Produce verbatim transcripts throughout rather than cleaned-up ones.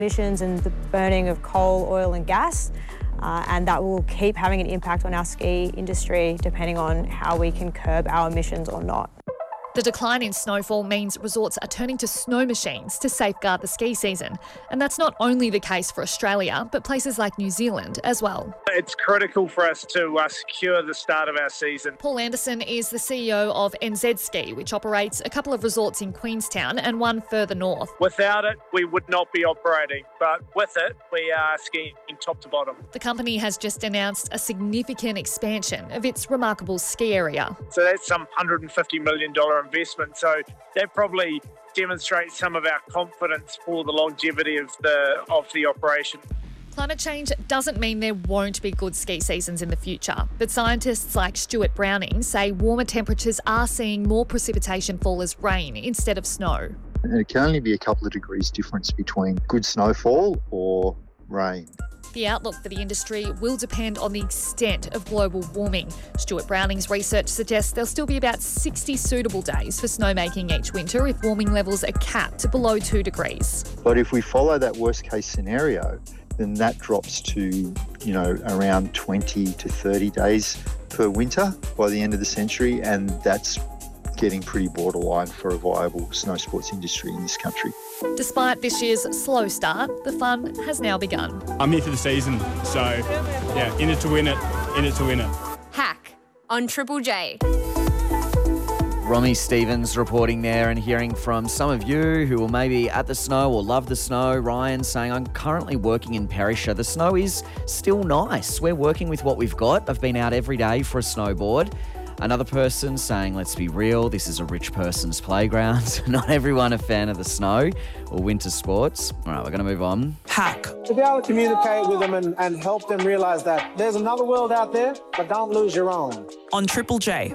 emissions and the burning of coal, oil and gas, uh, and that will keep having an impact on our ski industry depending on how we can curb our emissions or not. The decline in snowfall means resorts are turning to snow machines to safeguard the ski season. And that's not only the case for Australia, but places like New Zealand as well. It's critical for us to uh, secure the start of our season. Paul Anderson is the C E O of N Z Ski, which operates a couple of resorts in Queenstown and one further north. Without it, we would not be operating, but with it, we are skiing top to bottom. The company has just announced a significant expansion of its remarkable ski area. So that's some one hundred fifty million dollars investment. So that probably demonstrates some of our confidence for the longevity of the of the operation. Climate change doesn't mean there won't be good ski seasons in the future, but scientists like Stuart Browning say warmer temperatures are seeing more precipitation fall as rain instead of snow. And it can only be a couple of degrees difference between good snowfall or rain. The outlook for the industry will depend on the extent of global warming. Stuart Browning's research suggests there'll still be about sixty suitable days for snowmaking each winter if warming levels are capped to below two degrees. But if we follow that worst case scenario, then that drops to, you know, around twenty to thirty days per winter by the end of the century, and that's getting pretty borderline for a viable snow sports industry in this country. Despite this year's slow start, the fun has now begun. I'm here for the season, so yeah, in it to win it, in it to win it. Hack on Triple J. Romy Stevens reporting there and hearing from some of you who are maybe at the snow or love the snow. Ryan saying, I'm currently working in Perisher. The snow is still nice. We're working with what we've got. I've been out every day for a snowboard. Another person saying, let's be real, this is a rich person's playground. Not everyone a fan of the snow or winter sports. All right, we're going to move on. Hack. To be able to communicate with them and, and help them realise that there's another world out there, but don't lose your own. On Triple J.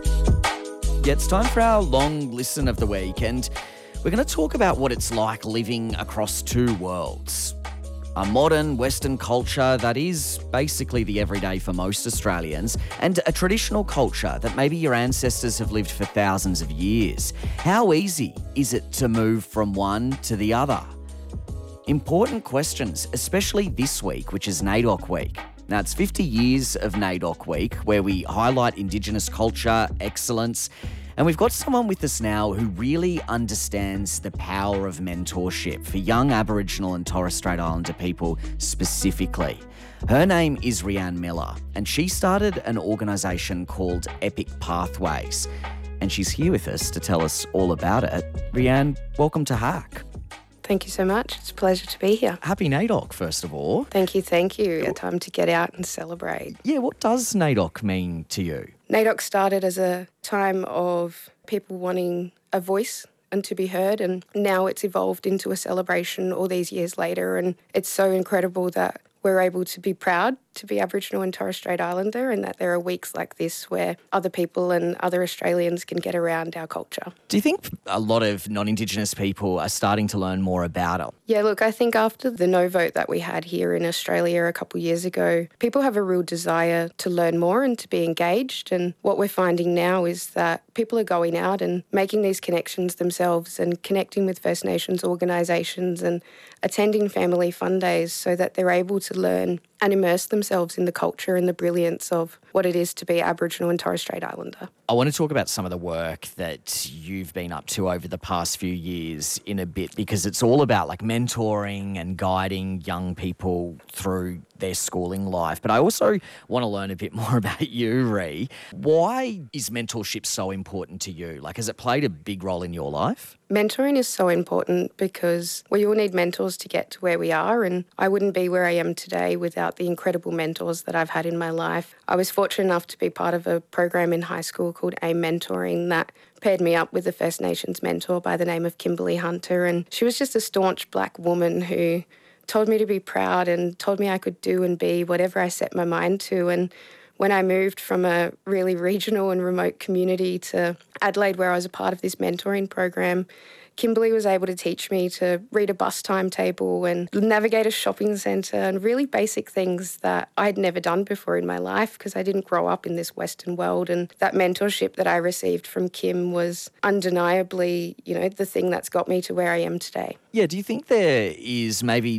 Yeah, it's time for our long listen of the week, and we're going to talk about what it's like living across two worlds. A modern Western culture that is basically the everyday for most Australians, and a traditional culture that maybe your ancestors have lived for thousands of years. How easy is it to move from one to the other? Important questions, especially this week, which is NAIDOC Week. Now, it's fifty years of NAIDOC Week, where we highlight Indigenous culture, excellence, and we've got someone with us now who really understands the power of mentorship for young Aboriginal and Torres Strait Islander people specifically. Her name is Rhianne Miller, and she started an organisation called Epic Pathways, and she's here with us to tell us all about it. Rhianne, welcome to Hack. Thank you so much. It's a pleasure to be here. Happy NAIDOC, first of all. Thank you, thank you. A time to get out and celebrate. Yeah, what does NAIDOC mean to you? NAIDOC started as a time of people wanting a voice and to be heard, and now it's evolved into a celebration all these years later, and it's so incredible that we're able to be proud to be Aboriginal and Torres Strait Islander, and that there are weeks like this where other people and other Australians can get around our culture. Do you think a lot of non-Indigenous people are starting to learn more about it? Yeah, look, I think after the no vote that we had here in Australia a couple of years ago, people have a real desire to learn more and to be engaged. And what we're finding now is that people are going out and making these connections themselves and connecting with First Nations organisations and attending family fun days so that they're able to learn and immerse themselves in the culture and the brilliance of what it is to be Aboriginal and Torres Strait Islander. I want to talk about some of the work that you've been up to over the past few years in a bit, because it's all about like mentoring and guiding young people through their schooling life. But I also want to learn a bit more about you, Rhi. Why is mentorship so important to you? Like, has it played a big role in your life? Mentoring is so important because we all need mentors to get to where we are, and I wouldn't be where I am today without the incredible mentors that I've had in my life. I was fortunate enough to be part of a program in high school called AIM Mentoring that paired me up with a First Nations mentor by the name of Kimberly Hunter, and she was just a staunch black woman who told me to be proud and told me I could do and be whatever I set my mind to. And when I moved from a really regional and remote community to Adelaide, where I was a part of this mentoring program, Kimberly was able to teach me to read a bus timetable and navigate a shopping centre and really basic things that I'd never done before in my life because I didn't grow up in this Western world. And that mentorship that I received from Kim was undeniably, you know, the thing that's got me to where I am today. Yeah, do you think there is maybe